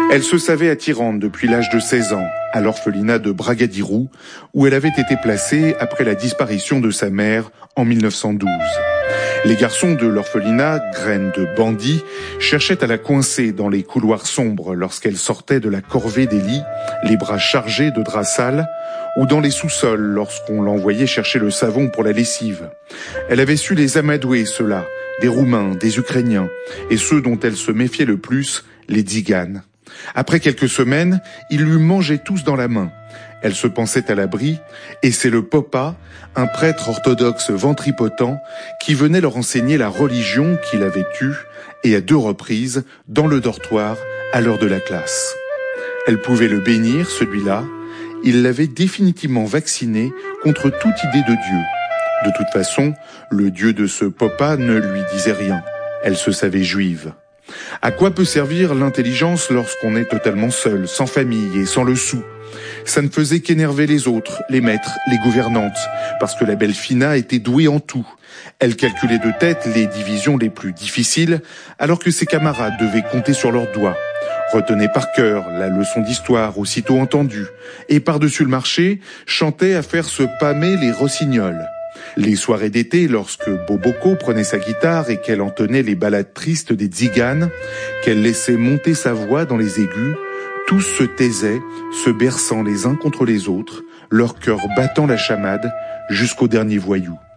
Elle se savait attirante depuis l'âge de 16 ans, à l'orphelinat de Bragadirou, où elle avait été placée après la disparition de sa mère en 1912. Les garçons de l'orphelinat, graines de bandits, cherchaient à la coincer dans les couloirs sombres lorsqu'elle sortait de la corvée des lits, les bras chargés de draps sales, ou dans les sous-sols lorsqu'on l'envoyait chercher le savon pour la lessive. Elle avait su les amadouer, ceux-là, des Roumains, des Ukrainiens, et ceux dont elle se méfiait le plus, les Tziganes. Après quelques semaines, ils lui mangeaient tous dans la main. Elle se pensait à l'abri, et c'est le Popa, un prêtre orthodoxe ventripotent, qui venait leur enseigner la religion qu'il avait eue, et à 2 reprises, dans le dortoir, à l'heure de la classe. Elle pouvait le bénir, celui-là. Il l'avait définitivement vacciné contre toute idée de Dieu. De toute façon, le Dieu de ce Popa ne lui disait rien. Elle se savait juive. À quoi peut servir l'intelligence lorsqu'on est totalement seul, sans famille et sans le sou? Ça ne faisait qu'énerver les autres, les maîtres, les gouvernantes, parce que la belle Fina était douée en tout. Elle calculait de tête les divisions les plus difficiles, alors que ses camarades devaient compter sur leurs doigts. Retenait par cœur la leçon d'histoire aussitôt entendue, et par-dessus le marché, chantait à faire se pâmer les rossignols. Les soirées d'été, lorsque Boboko prenait sa guitare et qu'elle entonnait les ballades tristes des Tziganes, qu'elle laissait monter sa voix dans les aigus, tous se taisaient, se berçant les uns contre les autres, leur cœur battant la chamade jusqu'au dernier voyou.